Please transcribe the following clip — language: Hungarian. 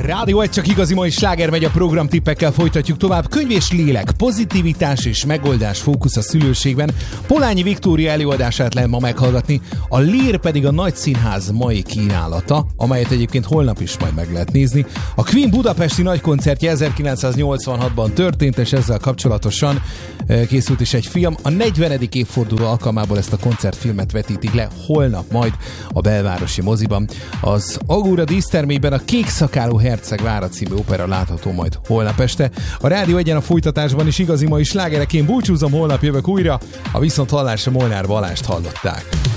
Rádió egy csak igazi mai sláger megy, a programtippekkel folytatjuk tovább. Könyv és lélek, pozitivitás és megoldás fókusz a szülőségben. Polányi Viktória előadását lehet ma meghallgatni, a Lír pedig a Nagy Színház mai kínálata, amelyet egyébként holnap is majd meg lehet nézni. A Queen budapesti nagykoncertje 1986-ban történt, és ezzel kapcsolatosan készült is egy film. A 40. évforduló alkalmából ezt a koncertfilmet vetítik le holnap majd a belvárosi moziban. Az Agóra dísztermében a Kék szakálú herceg vára című opera látható majd holnap este. A Rádió Egyen a folytatásban is igazi mai slágerek. Én búcsúzom, holnap jövök újra. A viszonthallásra Molnár Balást hallották.